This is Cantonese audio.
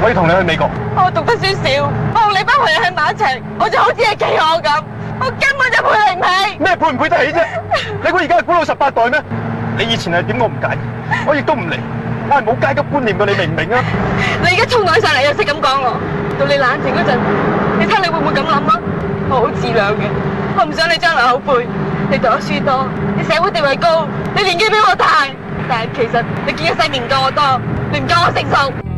我要同你去美國。 我讀得書少，我同你班朋友喺埋一齊，我就好似係企鵝咁，我根本就配你唔起。 咩配唔配得起啫？你估而家係古老18代咩？你以前係點我唔介意，我亦都唔嚟。我係冇階級觀念嘅，你明唔明啊？ 你而家衝我上嚟又識咁講我，到你冷靜嗰陣，你睇你會唔會咁諗啊？我好自量嘅，我唔想你將來後悔。你讀得書多，你社會地位高，你年紀比我大，但係其實你見嘅世面唔夠我多，你唔夠我成熟。